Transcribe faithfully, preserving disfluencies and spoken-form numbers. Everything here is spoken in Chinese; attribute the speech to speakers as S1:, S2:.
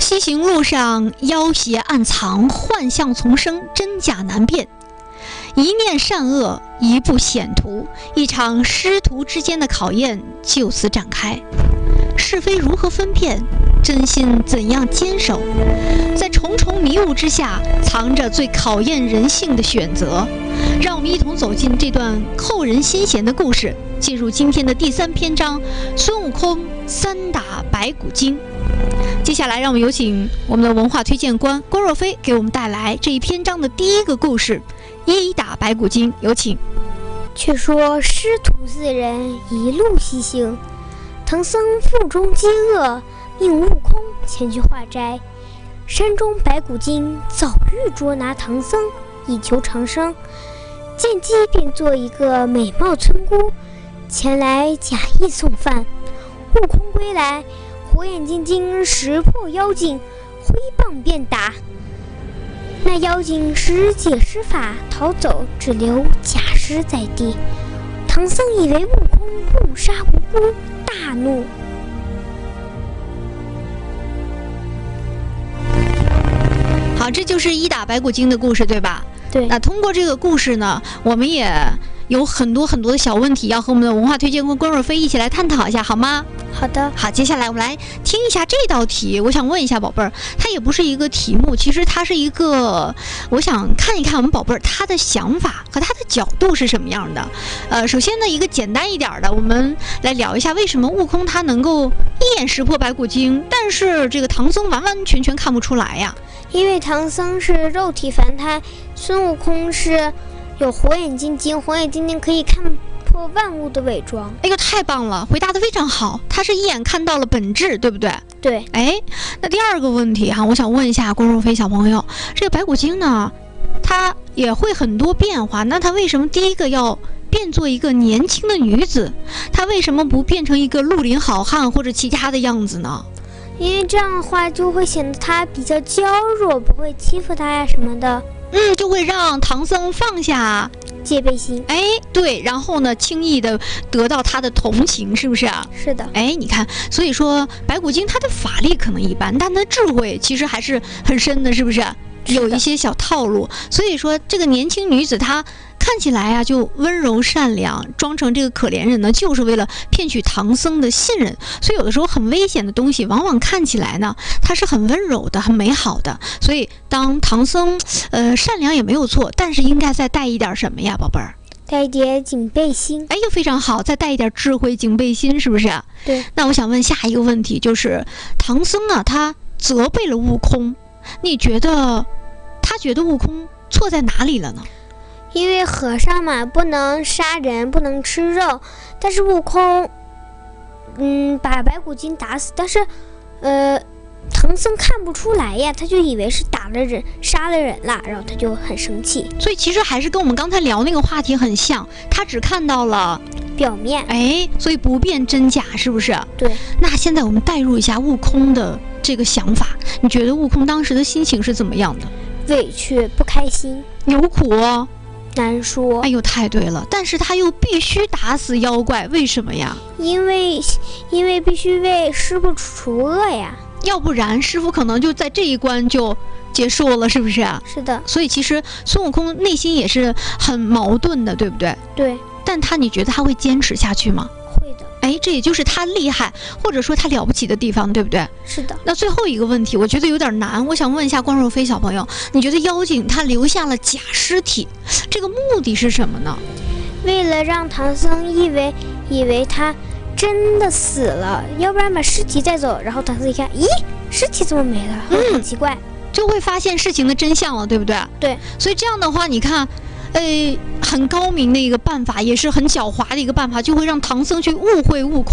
S1: 西行路上，妖邪暗藏，幻象丛生，真假难辨。一念善恶，一步险途，一场师徒之间的考验就此展开。是非如何分辨？真心怎样坚守？在重重迷雾之下，藏着最考验人性的选择。让我们一同走进这段扣人心弦的故事，进入今天的第三篇章：孙悟空三打白骨精。接下来，让我们有请我们的文化推荐官关若飞给我们带来这一篇章的第一个故事——一打白骨精。有请。
S2: 却说师徒四人一路西行，唐僧腹中饥饿，命悟空前去化斋。山中白骨精早欲捉拿唐僧，以求长生，见机便做一个美貌村姑前来假意送饭。悟空归来，火眼金睛识破妖精，挥棒便打。那妖精施解施法逃走，只留假尸在地。唐僧以为悟空误杀无辜，大怒。
S1: 好，这就是一打白骨精的故事，对吧？
S2: 对。
S1: 那通过这个故事呢，我们也有很多很多的小问题要和我们的文化推荐官关若飞一起来探讨一下，好吗？
S2: 好的。
S1: 好，接下来我们来听一下这道题。我想问一下宝贝儿，它也不是一个题目，其实它是一个，我想看一看我们宝贝儿他的想法和他的角度是什么样的。呃，首先呢，一个简单一点的，我们来聊一下为什么悟空他能够一眼识破白骨精，但是这个唐僧完完全全看不出来呀。
S2: 因为唐僧是肉体凡胎，孙悟空是有火眼金睛，火眼金睛可以看破万物的伪装。
S1: 哎呦，太棒了，回答得非常好，他是一眼看到了本质，对不对？
S2: 对。
S1: 哎，那第二个问题哈，我想问一下关若飞小朋友，这个白骨精呢，它也会很多变化，那它为什么第一个要变做一个年轻的女子？她为什么不变成一个绿林好汉或者其他的样子呢？
S2: 因为这样的话就会显得他比较娇弱，不会欺负他呀什么的。
S1: 嗯，就会让唐僧放下
S2: 戒备心。
S1: 哎，对，然后呢，轻易的得到他的同情，是不是啊？
S2: 是的。
S1: 哎，你看，所以说白骨精她的法力可能一般，但她的智慧其实还是很深的，是不是？有一些小套路。所以说，这个年轻女子她看起来啊，就温柔善良，装成这个可怜人呢，就是为了骗取唐僧的信任。所以有的时候很危险的东西，往往看起来呢，它是很温柔的、很美好的。所以当唐僧，呃，善良也没有错，但是应该再带一点什么呀，宝贝儿？
S2: 带一点警备心。
S1: 哎呦，非常好，再带一点智慧、警备心，是不是？
S2: 对。
S1: 那我想问下一个问题，就是唐僧啊，他责备了悟空，你觉得他觉得悟空错在哪里了呢？
S2: 因为和尚嘛，不能杀人，不能吃肉，但是悟空，嗯，把白骨精打死，但是，呃，唐僧看不出来呀，他就以为是打了人、杀了人了，然后他就很生气。
S1: 所以其实还是跟我们刚才聊那个话题很像，他只看到了
S2: 表面，
S1: 哎，所以不辨真假，是不是？
S2: 对。
S1: 那现在我们带入一下悟空的这个想法，你觉得悟空当时的心情是怎么样的？
S2: 委屈、不开心、
S1: 有苦哦。
S2: 难说。
S1: 哎呦，太对了！但是他又必须打死妖怪，为什么呀？
S2: 因为，因为必须为师傅除恶呀，
S1: 要不然师傅可能就在这一关就结束了，是不是啊？
S2: 是的。
S1: 所以其实孙悟空内心也是很矛盾的，对不对？
S2: 对。
S1: 但他，你觉得他会坚持下去吗？
S2: 会的。
S1: 哎，这也就是他厉害，或者说他了不起的地方，对不对？
S2: 是的。
S1: 那最后一个问题，我觉得有点难，我想问一下关若飞小朋友，你觉得妖精他留下了假尸体，这个目的是什么呢？
S2: 为了让唐僧以为以为他真的死了，要不然把尸体带走，然后唐僧一看，咦，尸体怎么没了？嗯，很奇怪，
S1: 就会发现事情的真相了，对不对？
S2: 对。
S1: 所以这样的话，你看。呃，很高明的一个办法，也是很狡猾的一个办法，就会让唐僧去误会悟空。